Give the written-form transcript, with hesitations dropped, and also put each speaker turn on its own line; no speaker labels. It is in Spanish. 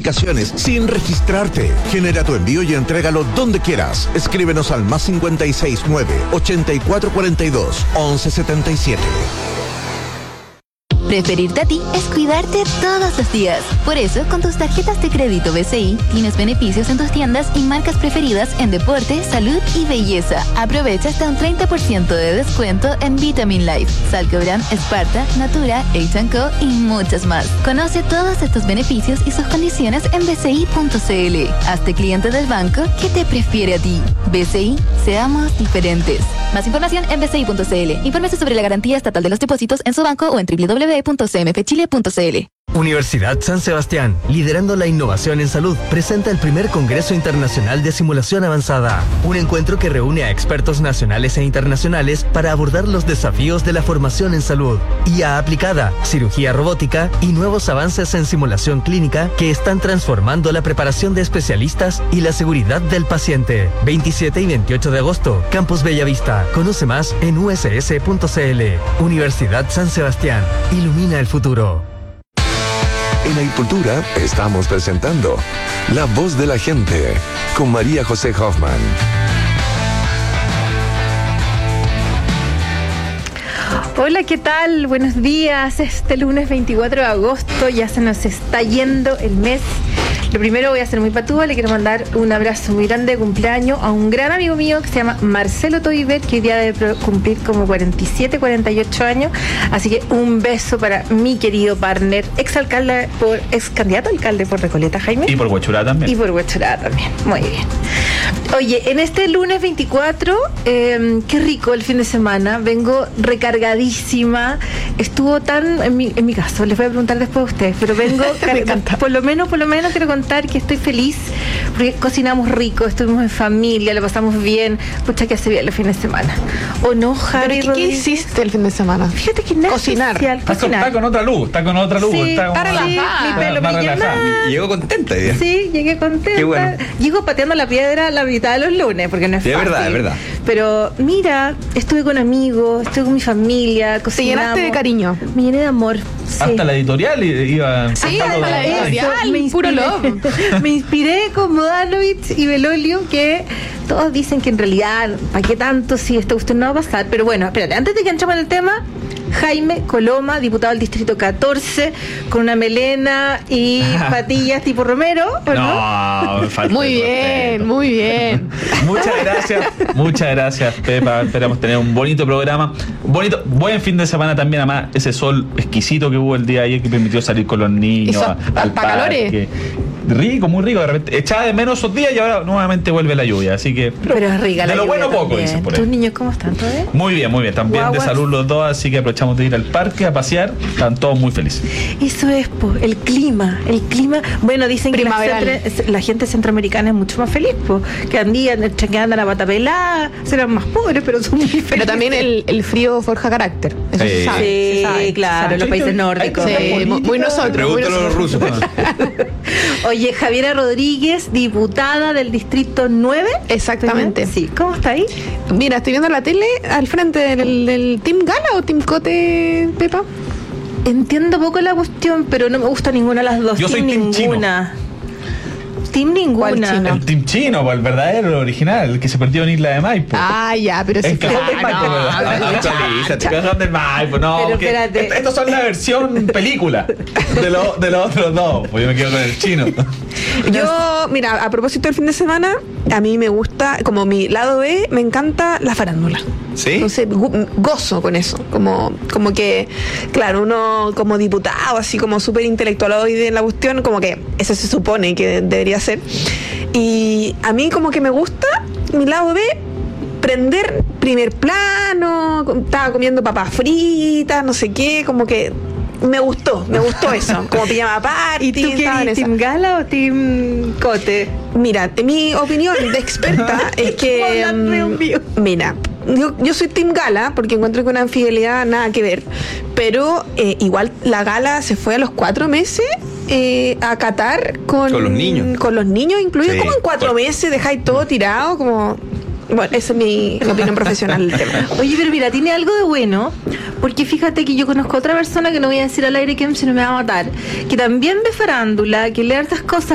aplicaciones sin registrarte. Genera tu envío y entrégalo donde quieras. Escríbenos al +56 9 8442 1177.
Preferirte a ti es cuidarte todos los días. Por eso, con tus tarjetas de crédito BCI, tienes beneficios en tus tiendas y marcas preferidas en deporte, salud y belleza. Aprovecha hasta un 30% de descuento en Vitamin Life, Salcobran, Sparta, Natura, H&Co y muchas más. Conoce todos estos beneficios y sus condiciones en bci.cl. Hazte cliente del banco que te prefiere a ti. BCI, seamos diferentes. Más información en bci.cl. Infórmese sobre la garantía estatal de los depósitos en su banco o en www.cmfchile.cl.
Universidad San Sebastián, liderando la innovación en salud, presenta el primer Congreso Internacional de Simulación Avanzada, un encuentro que reúne a expertos nacionales e internacionales para abordar los desafíos de la formación en salud, IA aplicada, cirugía robótica y nuevos avances en simulación clínica que están transformando la preparación de especialistas y la seguridad del paciente. 27 y 28 de agosto, Campus Bellavista. Conoce más en uss.cl. Universidad San Sebastián, ilumina el futuro.
En Agricultura estamos presentando La Voz de la Gente con María José Hoffman.
Hola, ¿qué tal? Buenos días. Este lunes 24 de agosto ya se nos está yendo el mes. Lo primero, voy a ser muy patúa, le quiero mandar un abrazo muy grande de cumpleaños a un gran amigo mío que se llama Marcelo Toiber, que hoy día debe cumplir como 47, 48 años. Así que un beso para mi querido partner, ex candidato a alcalde por Recoleta, Jaime.
Y por Huachurá también.
Muy bien. Oye, en este lunes 24, qué rico el fin de semana. Vengo recargadísima. Estuvo tan, en mi caso, les voy a preguntar después a ustedes, pero vengo por lo menos quiero contar que estoy feliz porque cocinamos rico, estuvimos en familia, lo pasamos bien. Pucha, que hace bien el fin de semana. ¿O no, Javi?
¿Qué hiciste el fin de semana?
Fíjate que nada
cocinar.
Está con otra luz.
Sí,
está
relajada. Mi pelo brillante.
Llegó contenta.
Sí, llegué contenta.
Qué bueno.
Llego pateando la piedra la mitad de los lunes, porque no es fácil.
Es verdad.
Pero mira, estuve con amigos, estuve con mi familia, cocinamos.
¿Te llenaste de cariño?
Me llené de amor. Sí.
Hasta la editorial iba.
Sí, hasta la editorial.
Puro love. Me inspiré con Modanovich y Belolio, que todos dicen que en realidad, ¿para qué tanto si esta cuestión no va a pasar? Pero bueno, espérate, antes de que entremos en el tema, Jaime Coloma, diputado del Distrito 14, con una melena y patillas tipo Romero, ¿o no?
Me falta
muy bien.
Muchas gracias, Pepa. Esperamos tener un bonito programa. Buen fin de semana también, además, ese sol exquisito que hubo el día de ayer que permitió salir con los niños al parque. Rico, muy rico. De repente echaba de menos esos días y ahora nuevamente vuelve la lluvia. Así que.
Pero es rica la lluvia.
De lo bueno poco, dicen por ahí.
¿Tus niños cómo están? ¿Todo bien?
Muy bien. También
Guaguas.
de salud los dos, así que aprovechamos de ir al parque a pasear. Están todos muy felices.
Eso es, el clima. Bueno, dicen que la gente centroamericana es mucho más feliz, que andan a pata pelada, serán más pobres, pero son muy felices.
Pero también el frío forja carácter. Eso se sabe.
Sí, se sabe, claro, en los países nórdicos.
Sí, muy nosotros.
Pregúntalo a los rusos.
Oye, Javiera Rodríguez, diputada del Distrito 9.
Exactamente.
Sí, ¿cómo está ahí?
Mira, estoy viendo la tele al frente del Team Gala o Team Cote, Pepa.
Entiendo poco la cuestión, pero no me gusta ninguna de las dos.
Yo soy Team
ninguna. Team ninguna.
Chino?
El Team Chino, el verdadero, el original, el que se perdió en Isla de Maipo.
Ah, ya, pero
Es
sí.
que son del Maipo, no.
Pero espérate.
Estos son la versión película de los otros dos. Pues yo me quedo con el chino.
Yo, mira, a propósito del fin de semana, a mí me gusta, como mi lado B, me encanta la farándula.
¿Sí?
Entonces, gozo con eso. Como que, claro, uno como diputado, así como súper intelectual hoy en la cuestión, como que eso se supone que debería ser. Y a mí como que me gusta mi lado B, prender primer plano, estaba comiendo papas fritas, no sé qué, como que me gustó eso, como pijama party.
¿Y tú qué eres, Team Gala o Team Cote?
Mira, mi opinión de experta es que mira, yo soy Team Gala porque encuentro que una infidelidad nada que ver, pero igual la Gala se fue a los 4 meses a Qatar con los niños incluidos, sí, como en 4 meses dejáis todo tirado, como. Bueno, esa es mi opinión profesional del tema.
Oye, pero mira, tiene algo de bueno, porque fíjate que yo conozco a otra persona que no voy a decir al aire quién, si no me va a matar, que también ve farándula, que lee hartas cosas